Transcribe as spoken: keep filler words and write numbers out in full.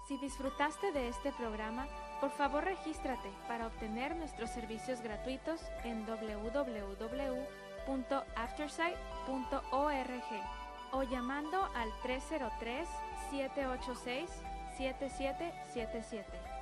Si disfrutaste de este programa, por favor regístrate para obtener nuestros servicios gratuitos en doble u doble u doble u punto aftersight punto org o llamando al tres cero tres, siete ocho seis, siete siete siete siete.